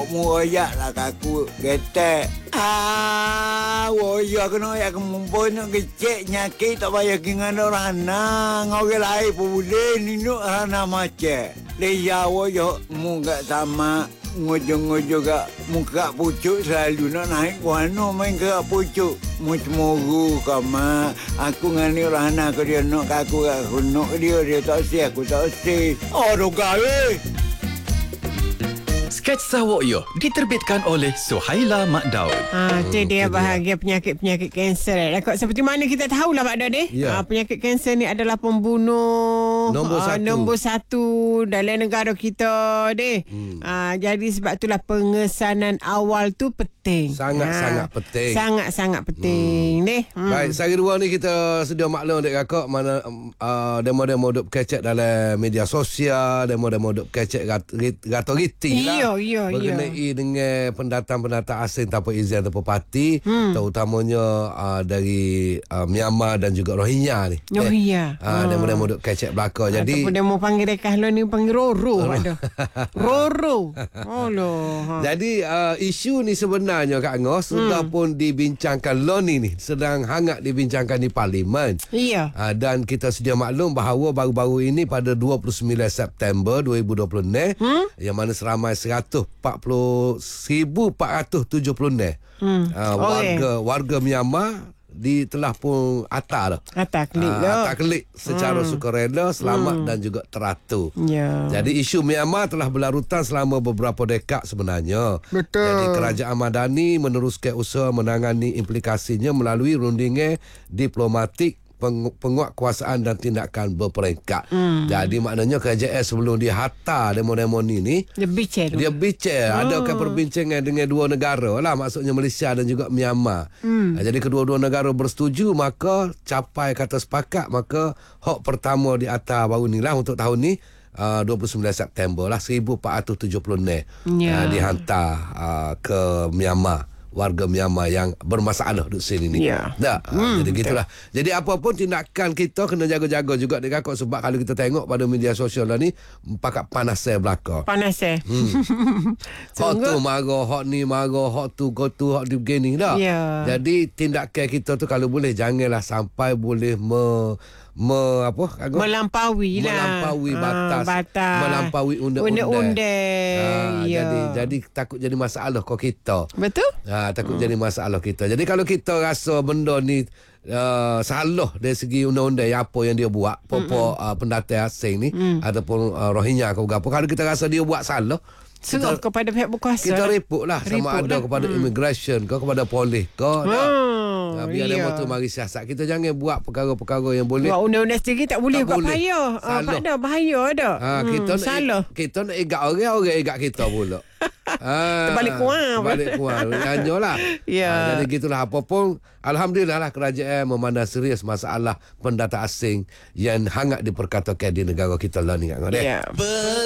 Murayak lah kaku getek. Woya kena ya kemumpun nak kecek nyakit tak payah dengan orang nang. Orang lain pun boleh ninuk rana macam. Leya woya muka sama. Ngojong-ngojong kak muka pucuk selalu nak naik kuano main ke pucuk mucmoru kama aku ngani rana ke dia nak aku nak dia tak si aku tak si gawe. Sketsa Woyo diterbitkan oleh Suhaila Mak Daud. Itu dia bahagian penyakit-penyakit kanser. Seperti mana kita tahulah Mak Daud penyakit kanser ni adalah pembunuh nombor satu dalam negara kita jadi sebab itulah pengesanan awal tu penting. Sangat-sangat penting. Sangat-sangat penting Baik, sehari dua ni kita sedia maklum dek kakak mana demo-demo duk kecek dalam media sosial, demo-demo duk kecek gato-giti lah. Berkenai dengan pendatang-pendatang asing tanpa izin tanpa parti, terutamanya dari Myanmar dan juga Rohingya ni. Demo-demo duk kecek belakang. Jadi ataupun demo panggil dekat lo ni panggil Roro ada. Roro. Jadi isu ni sebenarnya Kak Ngos sudah pun dibincangkan lo ni sedang hangat dibincangkan di Parlimen. Dan kita sedia maklum bahawa baru-baru ini pada 29 September 2020 yang mana seramai 140,470 warga Myanmar telah pun atar klik secara sukarela, selamat dan juga teratur. Jadi isu Myanmar telah berlarutan selama beberapa dekad sebenarnya. Betul. Jadi kerajaan Madani meneruskan usaha menangani implikasinya melalui rundingan diplomatik, penguatkuasaan dan tindakan berperingkat. Jadi maknanya kerajaan sebelum dia hantar demo-demo ni dia bicara ada perbincangan dengan dua negara lah, maksudnya Malaysia dan juga Myanmar. Jadi kedua-dua negara bersetuju, maka capai kata sepakat, maka hak pertama di atas baru ni lah untuk tahun ni 29 September lah 1476 dihantar ke Myanmar, warga Myanmar yang bermasalah di sini ni. Jadi gitulah. Jadi apa pun tindakan kita kena jaga-jaga juga dekat kakak, sebab kalau kita tengok pada media sosial lah ni pakat panas belaka. Panas hak tu marah, hak ni marah, hak tu hak tu begini dah. Jadi tindakan kita tu kalau boleh janganlah sampai boleh melampaui batas, melampaui undang-undang. Jadi takut jadi masalah kau kita. Betul? Takut jadi masalah kita. Jadi kalau kita rasa benda ni salah dari segi undang-undang apa yang dia buat, pendatang asing ni ataupun Rohingya ke apa, kalau kita rasa dia buat salah, serah kepada pihak berkuasa. Kita report lah sama ada kepada immigration ke, kepada polis ke. Biar dia tu mari siasat. Kita jangan buat perkara-perkara yang boleh. Buat undang-undang sendiri tak boleh. Buat bahaya. Bahaya ada. Kita nak egat orang egat kita pula. Terbalik kuang. Hanyalah. Jadi gitulah, apa pun alhamdulillah lah kerajaan memandang serius masalah pendatang asing yang hangat diperkatakan di negara kita lah ni.